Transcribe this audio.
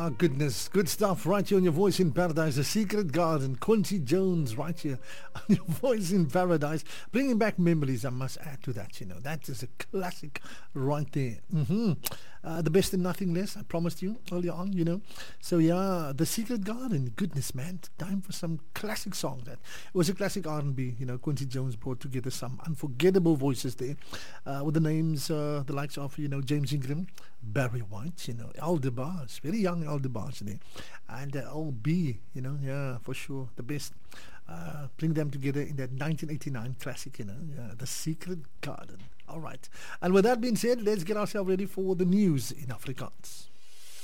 Ah, goodness. Good stuff right here on Your Voice in Paradise. The Secret Garden. Quincy Jones right here on Your Voice in Paradise. Bringing back memories, I must add to that, you know. That is a classic right there. The best and nothing less, I promised you earlier on, you know. So, yeah, The Secret Garden. Goodness, man. Time for some classic songs. That it was a classic R&B, you know. Quincy Jones brought together some unforgettable voices there with the names, the likes of, you know, James Ingram, Barry White, you know, Aldebars, very young Aldebars there, and Old B, you know, yeah, for sure, the best. Bring them together in that 1989 classic, you know, The Secret Garden. All right. And with that being said, let's get ourselves ready for the news in Afrikaans.